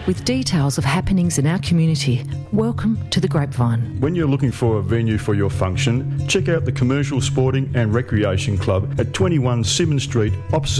with details of happenings in our community. Welcome to The Grapevine. When you're looking for a venue for your function, check out the Commercial Sporting and Recreation Club at 21 Simmons Street, opposite